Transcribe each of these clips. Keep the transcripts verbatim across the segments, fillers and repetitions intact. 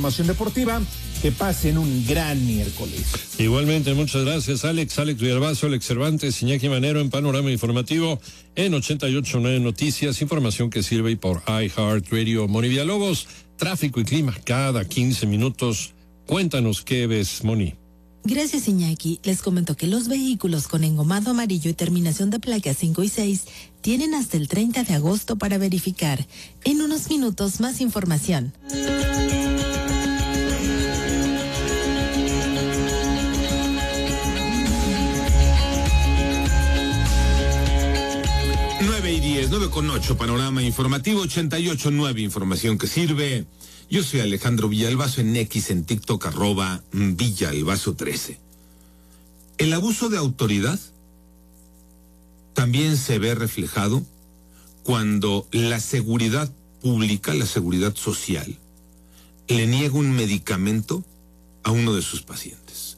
información deportiva. Que pasen un gran miércoles. Igualmente, muchas gracias, Alex. Alex Villalbazo, Alex Cervantes, Iñaki Manero en Panorama Informativo en ochenta y ocho punto nueve Noticias, información que sirve por iHeartRadio. Moni Villalobos, tráfico y clima cada quince minutos. Cuéntanos qué ves, Moni. Gracias, Iñaki. Les comento que los vehículos con engomado amarillo y terminación de placas cinco y seis tienen hasta el treinta de agosto para verificar. En unos minutos, más información. nueve y diez, nueve con ocho, Panorama Informativo, ochenta y ocho punto nueve, información que sirve. Yo soy Alejandro Villalbazo en X, en TikTok, arroba Villalbazo trece. El abuso de autoridad también se ve reflejado cuando la seguridad pública, la seguridad social, le niega un medicamento a uno de sus pacientes.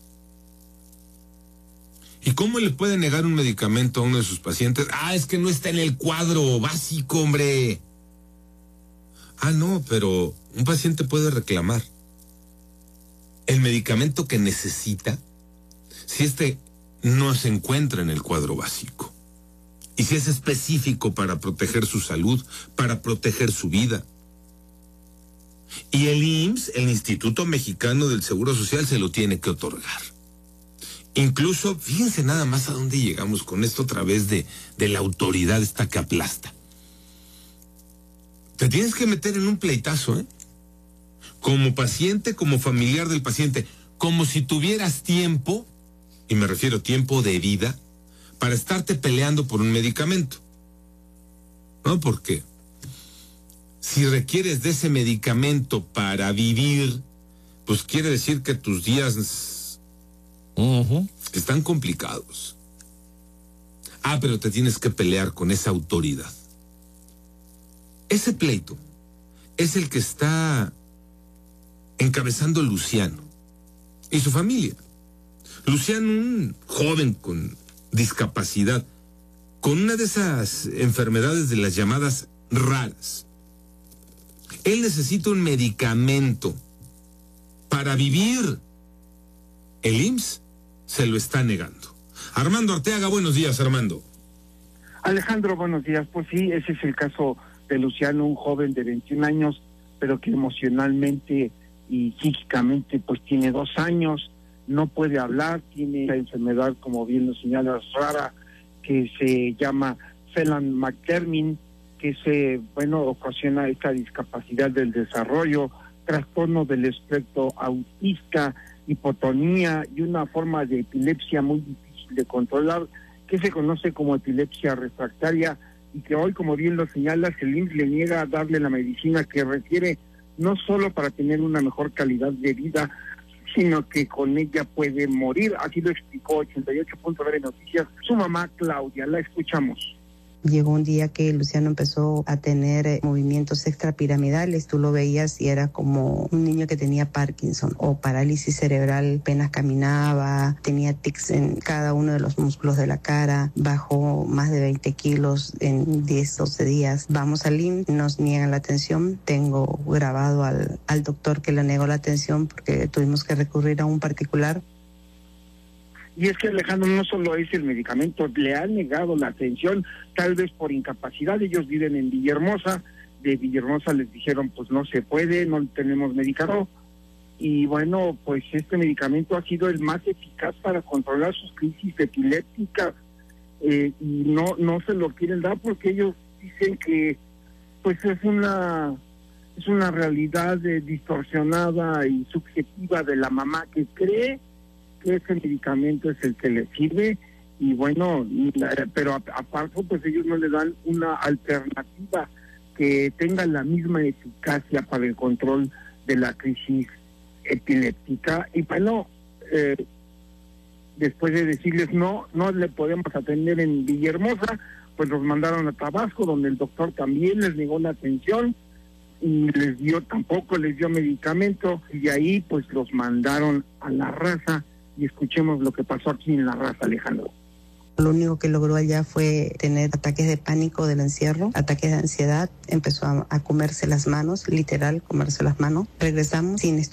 ¿Y cómo le puede negar un medicamento a uno de sus pacientes? Ah, es que no está en el cuadro básico, hombre. Ah, no, pero un paciente puede reclamar el medicamento que necesita si este no se encuentra en el cuadro básico. Y si es específico para proteger su salud, para proteger su vida. Y el I M S S, el Instituto Mexicano del Seguro Social, se lo tiene que otorgar. Incluso, fíjense nada más a dónde llegamos con esto otra vez de, de la autoridad esta que aplasta. Te tienes que meter en un pleitazo, ¿eh? Como paciente, como familiar del paciente, como si tuvieras tiempo, y me refiero tiempo de vida, para estarte peleando por un medicamento. ¿No? Porque si requieres de ese medicamento para vivir, pues quiere decir que tus días Uh-huh. están complicados. Ah, pero te tienes que pelear con esa autoridad. Ese pleito es el que está encabezando Luciano y su familia. Luciano, un joven con discapacidad, con una de esas enfermedades de las llamadas raras. Él necesita un medicamento para vivir. El I M S S se lo está negando. Armando Arteaga, buenos días, Armando. Alejandro, buenos días. Pues sí, ese es el caso de Luciano, un joven de veintiún años, pero que emocionalmente y psíquicamente pues tiene dos años, no puede hablar, tiene la enfermedad, como bien lo señalas, rara, que se llama Phelan-McDermid, que se, bueno, ocasiona esta discapacidad del desarrollo, trastorno del espectro autista, hipotonía y una forma de epilepsia muy difícil de controlar, que se conoce como epilepsia refractaria, y que hoy, como bien lo señalas, el I M S S le niega a darle la medicina que requiere, no solo para tener una mejor calidad de vida, sino que con ella puede morir. Así lo explicó ochenta y ocho punto nueve Noticias su mamá Claudia. La escuchamos. Llegó un día que Luciano empezó a tener eh, movimientos extrapiramidales. Tú lo veías y era como un niño que tenía Parkinson o parálisis cerebral. Apenas caminaba, tenía tics en cada uno de los músculos de la cara. Bajó más de veinte kilos en diez, doce días. Vamos al I M S S, nos niegan la atención. Tengo grabado al, al doctor que le negó la atención porque tuvimos que recurrir a un particular. Y es que, Alejandro, no solo es el medicamento, le han negado la atención, tal vez por incapacidad. Ellos viven en Villahermosa, de Villahermosa les dijeron, pues no se puede, no tenemos medicamento. Y bueno, pues este medicamento ha sido el más eficaz para controlar sus crisis epilépticas, eh, y no no se lo quieren dar porque ellos dicen que pues es una es una realidad eh, distorsionada y subjetiva de la mamá que cree que ese medicamento es el que le sirve. Y bueno, pero aparte pues ellos no le dan una alternativa que tenga la misma eficacia para el control de la crisis epiléptica. Y bueno, eh, después de decirles no, no le podemos atender en Villahermosa, pues los mandaron a Tabasco, donde el doctor también les negó la atención y les dio, tampoco les dio medicamento, y de ahí pues los mandaron a La Raza. Y escuchemos lo que pasó aquí en La Raza, Alejandro. Lo único que logró allá fue tener ataques de pánico del encierro, ataques de ansiedad, empezó a, a comerse las manos, literal, comerse las manos. Regresamos sin